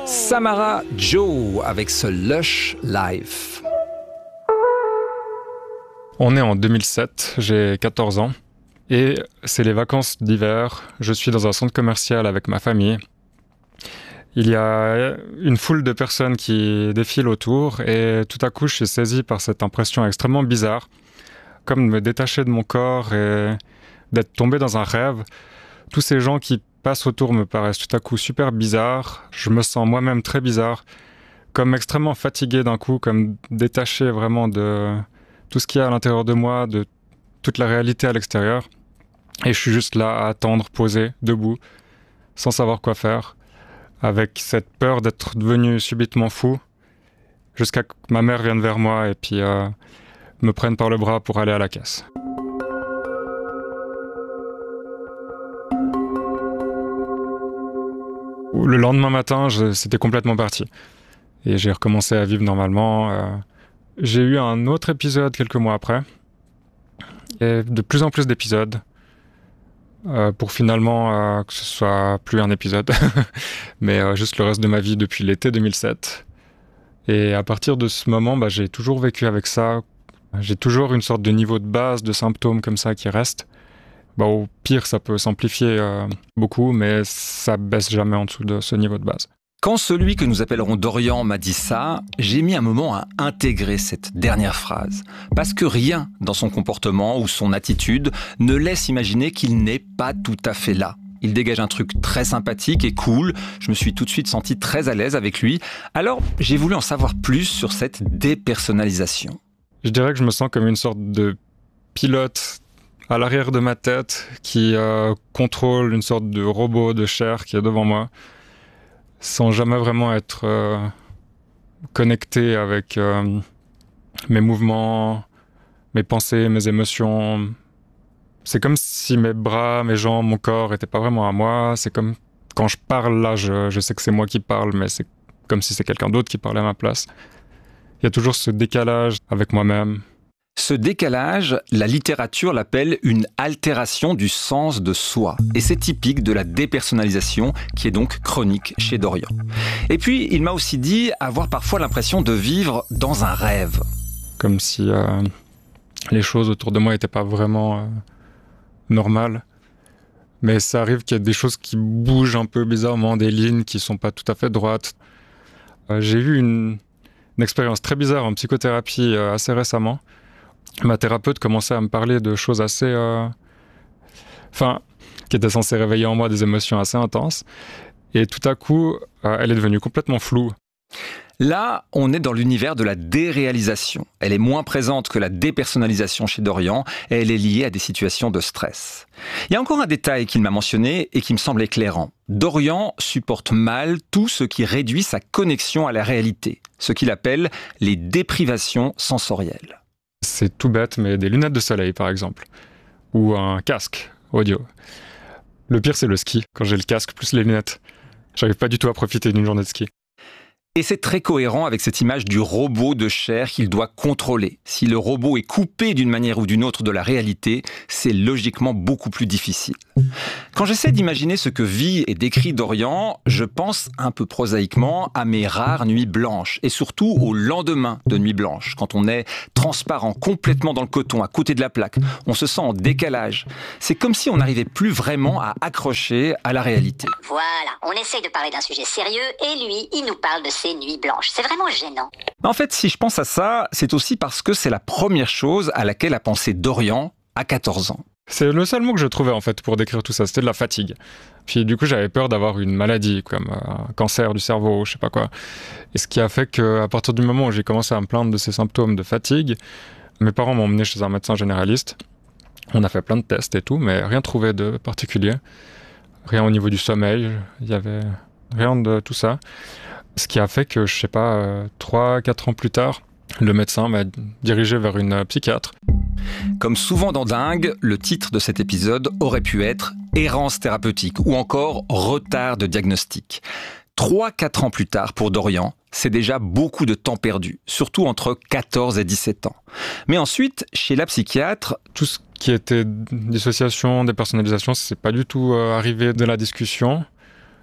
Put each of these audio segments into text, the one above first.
Samara Joe avec ce Lush Life. On est en 2007, j'ai 14 ans et c'est les vacances d'hiver. Je suis dans un centre commercial avec ma famille. Il y a une foule de personnes qui défilent autour et tout à coup je suis saisi par cette impression extrêmement bizarre, comme de me détacher de mon corps et d'être tombé dans un rêve. Tous ces gens qui passent autour me paraissent tout à coup super bizarres. Je me sens moi-même très bizarre, comme extrêmement fatigué d'un coup, comme détaché vraiment de tout ce qu'il y a à l'intérieur de moi, de toute la réalité à l'extérieur. Et je suis juste là à attendre, posé, debout, sans savoir quoi faire, avec cette peur d'être devenu subitement fou, jusqu'à que ma mère vienne vers moi et puis me prenne par le bras pour aller à la caisse. Le lendemain matin, c'était complètement parti. Et j'ai recommencé à vivre normalement. J'ai eu un autre épisode quelques mois après. Et de plus en plus d'épisodes. Pour finalement que ce soit plus un épisode. Mais juste le reste de ma vie depuis l'été 2007. Et à partir de ce moment, j'ai toujours vécu avec ça. J'ai toujours une sorte de niveau de base de symptômes comme ça qui reste. Au pire, ça peut s'amplifier beaucoup, mais ça baisse jamais en dessous de ce niveau de base. Quand celui que nous appellerons Dorian m'a dit ça, j'ai mis un moment à intégrer cette dernière phrase. Parce que rien dans son comportement ou son attitude ne laisse imaginer qu'il n'est pas tout à fait là. Il dégage un truc très sympathique et cool. Je me suis tout de suite senti très à l'aise avec lui. Alors, j'ai voulu en savoir plus sur cette dépersonnalisation. Je dirais que je me sens comme une sorte de pilote à l'arrière de ma tête qui contrôle une sorte de robot de chair qui est devant moi, sans jamais vraiment être connecté avec mes mouvements, mes pensées, mes émotions. C'est comme si mes bras, mes jambes, mon corps n'étaient pas vraiment à moi. C'est comme quand je parle là, je sais que c'est moi qui parle, mais c'est comme si c'est quelqu'un d'autre qui parlait à ma place. Il y a toujours ce décalage avec moi-même. Ce décalage, la littérature l'appelle une altération du sens de soi. Et c'est typique de la dépersonnalisation qui est donc chronique chez Dorian. Et puis, il m'a aussi dit avoir parfois l'impression de vivre dans un rêve. Comme si les choses autour de moi n'étaient pas vraiment normales. Mais ça arrive qu'il y ait des choses qui bougent un peu bizarrement, des lignes qui ne sont pas tout à fait droites. J'ai eu une expérience très bizarre en psychothérapie assez récemment. Ma thérapeute commençait à me parler de choses assez... qui étaient censées réveiller en moi des émotions assez intenses. Et tout à coup, elle est devenue complètement floue. Là, on est dans l'univers de la déréalisation. Elle est moins présente que la dépersonnalisation chez Dorian et elle est liée à des situations de stress. Il y a encore un détail qu'il m'a mentionné et qui me semble éclairant. Dorian supporte mal tout ce qui réduit sa connexion à la réalité, ce qu'il appelle les déprivations sensorielles. C'est tout bête, mais des lunettes de soleil, par exemple. Ou un casque audio. Le pire, c'est le ski, quand j'ai le casque plus les lunettes. J'arrive pas du tout à profiter d'une journée de ski. Et c'est très cohérent avec cette image du robot de chair qu'il doit contrôler. Si le robot est coupé d'une manière ou d'une autre de la réalité, c'est logiquement beaucoup plus difficile. Quand j'essaie d'imaginer ce que vit et décrit Dorian, je pense un peu prosaïquement à mes rares nuits blanches et surtout au lendemain de nuits blanches, quand on est transparent complètement dans le coton à côté de la plaque. On se sent en décalage. C'est comme si on n'arrivait plus vraiment à accrocher à la réalité. Voilà, on essaye de parler d'un sujet sérieux et lui, il nous parle de ses nuits blanches. C'est vraiment gênant. En fait, si je pense à ça, c'est aussi parce que c'est la première chose à laquelle a pensé Dorian à 14 ans. C'est le seul mot que je trouvais en fait pour décrire tout ça, c'était de la fatigue. Puis du coup j'avais peur d'avoir une maladie comme un cancer du cerveau, je sais pas quoi. Et ce qui a fait qu'à partir du moment où j'ai commencé à me plaindre de ces symptômes de fatigue, mes parents m'ont emmené chez un médecin généraliste. On a fait plein de tests et tout, mais rien trouvé de particulier. Rien au niveau du sommeil, il y avait rien de tout ça. Ce qui a fait que, je sais pas, 3-4 ans plus tard, le médecin m'a dirigé vers une psychiatre. Comme souvent dans Dingue, le titre de cet épisode aurait pu être « Errance thérapeutique » ou encore « Retard de diagnostic ». 3-4 ans plus tard, pour Dorian, c'est déjà beaucoup de temps perdu, surtout entre 14 et 17 ans. Mais ensuite, chez la psychiatre... Tout ce qui était dissociation, dépersonnalisation, c'est pas du tout arrivé de la discussion.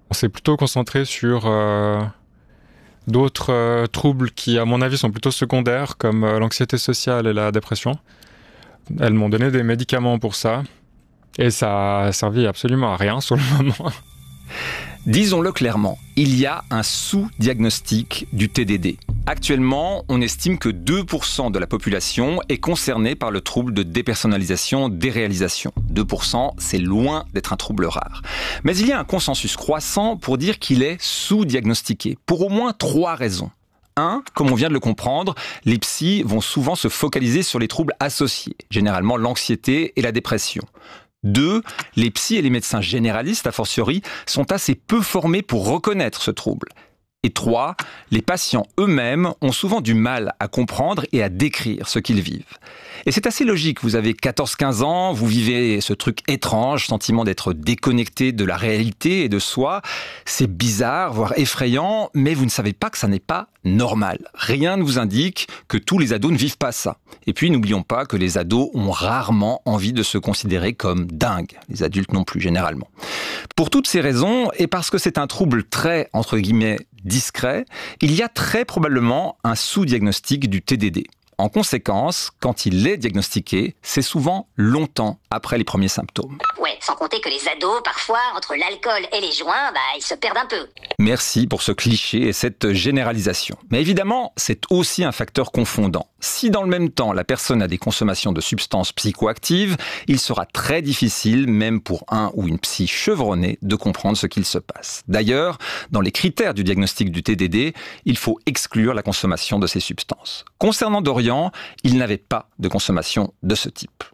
On s'est plutôt concentré sur d'autres troubles qui, à mon avis, sont plutôt secondaires, comme l'anxiété sociale et la dépression. Elles m'ont donné des médicaments pour ça, et ça a servi absolument à rien sur le moment. Disons-le clairement, il y a un sous-diagnostic du TDD. Actuellement, on estime que 2% de la population est concernée par le trouble de dépersonnalisation-déréalisation. 2%, c'est loin d'être un trouble rare. Mais il y a un consensus croissant pour dire qu'il est sous-diagnostiqué, pour au moins 3 raisons. 1, comme on vient de le comprendre, les psys vont souvent se focaliser sur les troubles associés, généralement l'anxiété et la dépression. 2, les psys et les médecins généralistes, a fortiori, sont assez peu formés pour reconnaître ce trouble. Et 3, les patients eux-mêmes ont souvent du mal à comprendre et à décrire ce qu'ils vivent. Et c'est assez logique, vous avez 14-15 ans, vous vivez ce truc étrange, sentiment d'être déconnecté de la réalité et de soi. C'est bizarre, voire effrayant, mais vous ne savez pas que ça n'est pas normal. Rien ne vous indique que tous les ados ne vivent pas ça. Et puis n'oublions pas que les ados ont rarement envie de se considérer comme dingues. Les adultes non plus, généralement. Pour toutes ces raisons, et parce que c'est un trouble très, entre guillemets, discret, il y a très probablement un sous-diagnostic du TDD. En conséquence, quand il est diagnostiqué, c'est souvent longtemps après les premiers symptômes. Ouais, sans compter que les ados, parfois, entre l'alcool et les joints, ils se perdent un peu. Merci pour ce cliché et cette généralisation. Mais évidemment, c'est aussi un facteur confondant. Si dans le même temps, la personne a des consommations de substances psychoactives, il sera très difficile, même pour un ou une psy chevronnée, de comprendre ce qu'il se passe. D'ailleurs, dans les critères du diagnostic du TDD, il faut exclure la consommation de ces substances. Concernant Dorian, il n'avait pas de consommation de ce type.